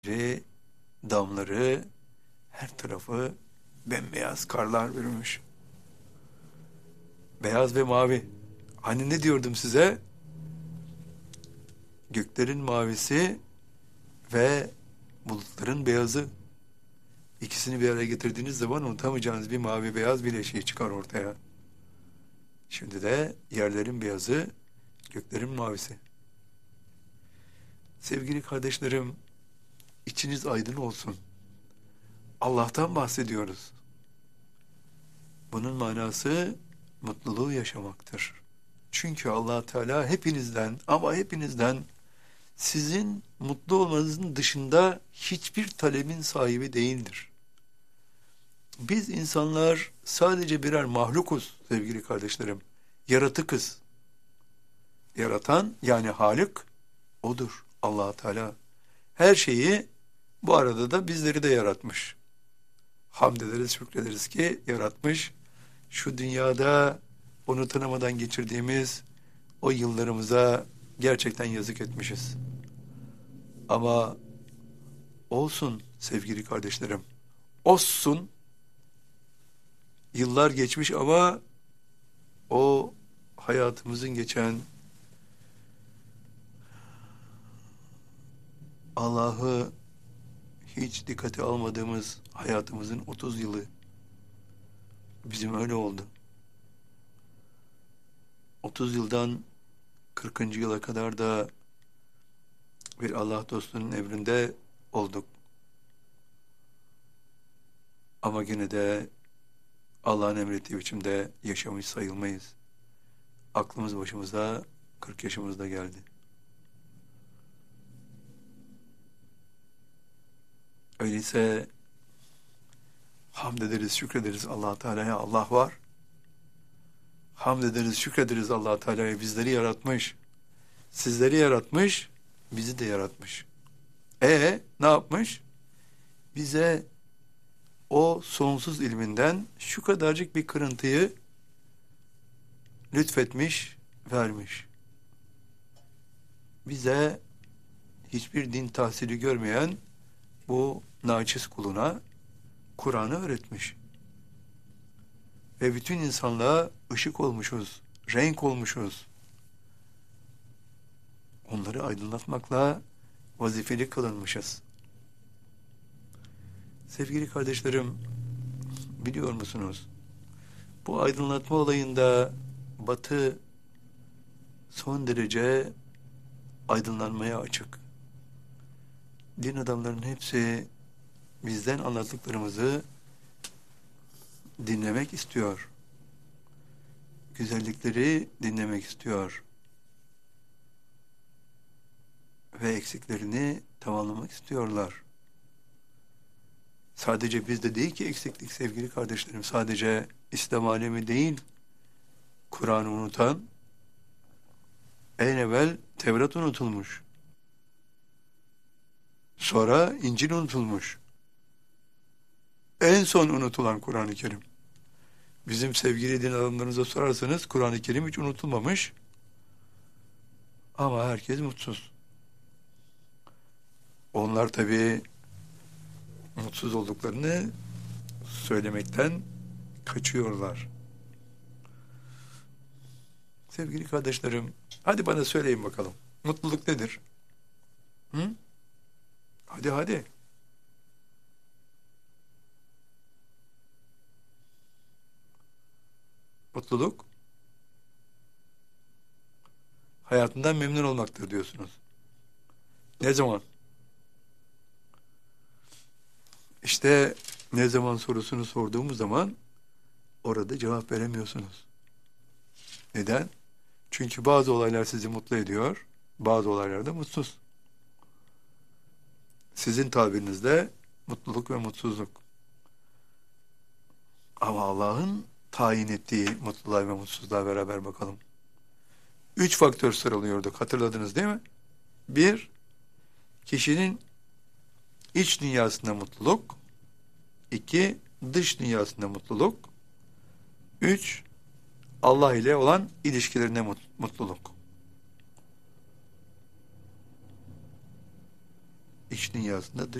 damları, her tarafı bembeyaz karlar bürümüş. Beyaz ve mavi. Hani ne diyordum size? Göklerin mavisi ve bulutların beyazı. İkisini bir araya getirdiğiniz zaman unutamayacağınız bir mavi beyaz bileşiği çıkar ortaya. Şimdi de yerlerin beyazı, göklerin mavisi. Sevgili kardeşlerim, içiniz aydın olsun. Allah'tan bahsediyoruz. Bunun manası mutluluğu yaşamaktır. Çünkü Allah Teala hepinizden ama hepinizden sizin mutlu olmanızın dışında hiçbir talebin sahibi değildir. Biz insanlar sadece birer mahlukuz sevgili kardeşlerim. Yaratıkız. Yaratan yani Halik odur Allah Teala. Her şeyi bu arada da bizleri de yaratmış. Hamd ederiz, şükrederiz ki yaratmış. Şu dünyada onu tanımadan geçirdiğimiz o yıllarımıza gerçekten yazık etmişiz. Ama olsun sevgili kardeşlerim. Olsun. Yıllar geçmiş ama o hayatımızın geçen Allah'ı hiç dikkate almadığımız hayatımızın 30 yılı bizim öyle oldu. 30 yıldan 40. yıla kadar da bir Allah dostunun emrinde olduk. Ama yine de Allah'ın emrettiği biçimde yaşamış sayılmayız. Aklımız başımıza 40 yaşımızda geldi. Öyleyse hamd ederiz, şükrederiz Allah Teala'ya. Allah var. Hamd ederiz, şükrederiz Allah Teala'ya. Bizleri yaratmış. Sizleri yaratmış, bizi de yaratmış. Ne yapmış? Bize o sonsuz ilminden şu kadarcık bir kırıntıyı lütfetmiş, vermiş. Bize hiçbir din tahsili görmeyen bu naçiz kuluna Kur'an'ı öğretmiş. Ve bütün insanlığa ışık olmuşuz, renk olmuşuz. Onları aydınlatmakla vazifeli kılınmışız. Sevgili kardeşlerim, biliyor musunuz? Bu aydınlatma olayında Batı son derece aydınlanmaya açık. Din adamlarının hepsi bizden anlattıklarımızı dinlemek istiyor. Güzellikleri dinlemek istiyor. Ve eksiklerini tamamlamak istiyorlar. Sadece bizde değil ki eksiklik sevgili kardeşlerim. Sadece İslam alemi değil. Kur'an'ı unutan, en evvel Tevrat unutulmuş. Sonra İncil unutulmuş. En son unutulan Kur'an-ı Kerim. Bizim sevgili din adamlarınıza sorarsanız Kur'an-ı Kerim hiç unutulmamış. Ama herkes mutsuz. Onlar tabii mutsuz olduklarını söylemekten kaçıyorlar. Sevgili kardeşlerim, hadi bana söyleyin bakalım. Mutluluk nedir? Hı? Hadi. Mutluluk, hayatından memnun olmaktır diyorsunuz. Ne zaman? İşte ne zaman sorusunu sorduğumuz zaman orada cevap veremiyorsunuz. Neden? Çünkü bazı olaylar sizi mutlu ediyor, bazı olaylar da mutsuz. Sizin tabirinizde mutluluk ve mutsuzluk. Ama Allah'ın tayin ettiği mutluluğa ve mutsuzluğa beraber bakalım. 3 faktör sıralıyorduk, hatırladınız değil mi? 1, kişinin iç dünyasında mutluluk. 2, dış dünyasında mutluluk. 3, Allah ile olan ilişkilerinde mutluluk. iç dünyasında